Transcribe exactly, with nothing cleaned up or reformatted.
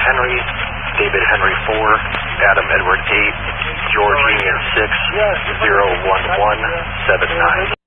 Henry, David Henry four, Adam Edward eight, George Union six, zero one one seven nine.